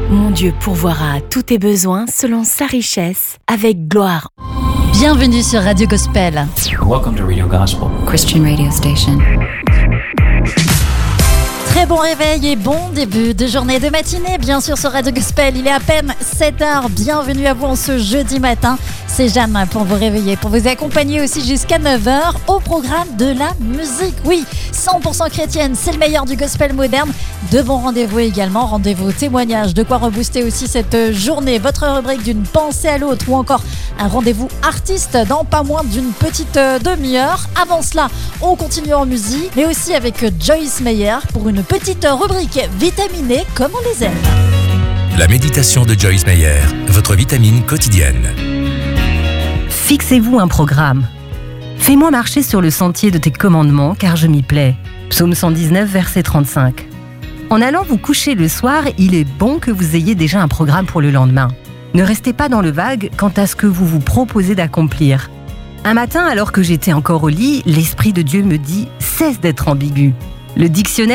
Mon Dieu pourvoira à tous tes besoins selon sa richesse, avec gloire. Bienvenue sur Radio Gospel. Welcome to Radio Gospel, Christian radio station. Très bon réveil et bon début de journée de matinée, bien sûr sur Radio Gospel. Il est à peine 7h. Bienvenue à vous en ce jeudi matin. C'est Jeanne pour vous réveiller, pour vous accompagner aussi jusqu'à 9h au programme de la musique. Oui, 100% chrétienne, c'est le meilleur du gospel moderne. De bons rendez-vous également, rendez-vous témoignages, de quoi rebooster aussi cette journée. Votre rubrique d'une pensée à l'autre ou encore un rendez-vous artiste dans pas moins d'une petite demi-heure. Avant cela, on continue en musique, mais aussi avec Joyce Meyer pour une petite rubrique vitaminée comme on les aime. La méditation de Joyce Meyer, votre vitamine quotidienne. Fixez-vous un programme. Fais-moi marcher sur le sentier de tes commandements, car je m'y plais. Psaume 119, verset 35. En allant vous coucher le soir, il est bon que vous ayez déjà un programme pour le lendemain. Ne restez pas dans le vague quant à ce que vous vous proposez d'accomplir. Un matin, alors que j'étais encore au lit, l'Esprit de Dieu me dit « Cesse d'être ambigu ». Le dictionnaire